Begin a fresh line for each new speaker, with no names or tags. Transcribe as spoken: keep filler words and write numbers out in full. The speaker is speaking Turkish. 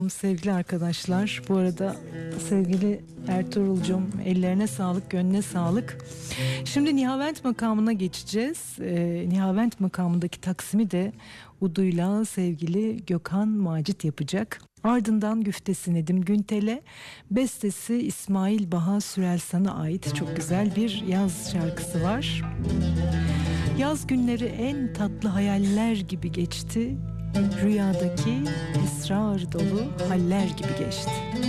Sevgili arkadaşlar, bu arada sevgili Ertuğrul'cum, ellerine sağlık, gönlüne sağlık. Şimdi Nihavent makamına geçeceğiz. Ee, Nihavent makamındaki taksimi de uduyla sevgili Gökhan Macit yapacak. Ardından güftesi Nedim Güntel'e, bestesi İsmail Baha Sürelsan'a ait çok güzel bir yaz şarkısı var. Yaz günleri en tatlı hayaller gibi geçti. Rüyadaki esrar dolu haller gibi geçti.